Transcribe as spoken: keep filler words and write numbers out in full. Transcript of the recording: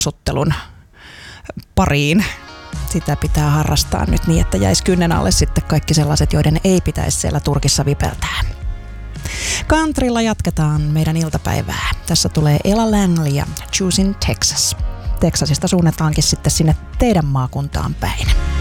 suttelun pariin. Sitä pitää harrastaa nyt niin, että jäisi kynnen alle sitten kaikki sellaiset, joiden ei pitäisi siellä Turkissa vipeltää. Countrylla jatketaan meidän iltapäivää. Tässä tulee Ella Langley ja Choosing Texas. Texasista suunnataankin sitten sinne teidän maakuntaan päin.